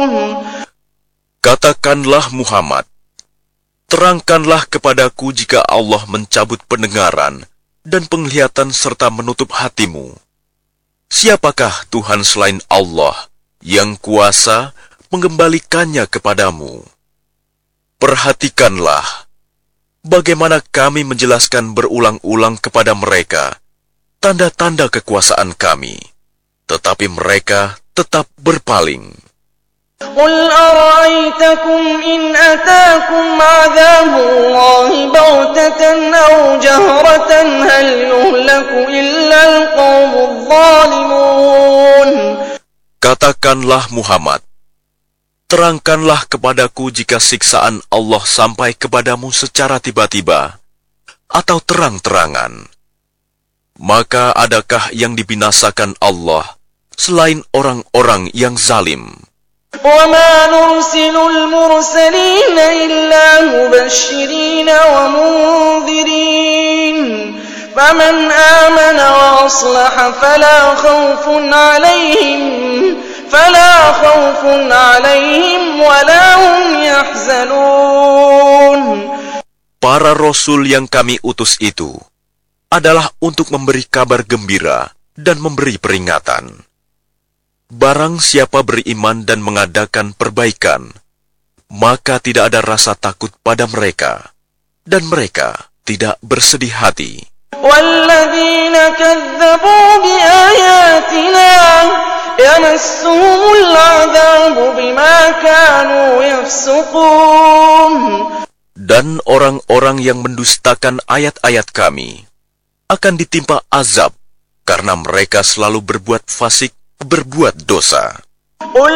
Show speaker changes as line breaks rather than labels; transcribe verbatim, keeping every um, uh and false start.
Katakanlah Muhammad, terangkanlah kepadaku jika Allah mencabut pendengaran dan penglihatan serta menutup hatimu. Siapakah Tuhan selain Allah yang kuasa mengembalikannya kepadamu? Perhatikanlah bagaimana kami menjelaskan berulang-ulang kepada mereka tanda-tanda kekuasaan kami, tetapi mereka tetap berpaling.
قُلْ أَرَأَيْتَكُمْ إِنْ أَتَاكُمْ عَذَابُ اللَّهِ بَغْتَةً أَوْ جَهْرَةً هَلْ يُهْلَكُ إِلَّا الْقَوْمُ الظَّالِمُونَ.
Katakanlah Muhammad, terangkanlah kepadaku jika siksaan Allah sampai kepadamu secara tiba-tiba atau terang-terangan. Maka adakah yang dibinasakan Allah selain orang-orang yang zalim?
وَمَا نُرْسِلُ الْمُرْسَلِينَ إِلَّا مُبَشِّرِينَ وَمُنذِرِينَ فَمَنْ آمَنَ وَأَصْلَحَ فَلَا خَوْفٌ عَلَيْهِمْ فَلَا خَوْفٌ عَلَيْهِمْ وَلَا هُمْ يَحْزَنُونَ.
Para rasul yang kami utus itu adalah untuk memberi kabar gembira dan memberi peringatan. Barang siapa beriman dan mengadakan perbaikan, maka tidak ada rasa takut pada mereka, dan mereka tidak bersedih hati.
وَالَّذِينَ كَذَّبُوا بِآيَاتِنَا يَمَسُّهُمُ الْعَذَابُ بِمَا كَانُوا يَفْسُقُونَ.
Dan orang-orang yang mendustakan ayat-ayat kami akan ditimpa azab karena mereka selalu berbuat fasik, berbuat dosa.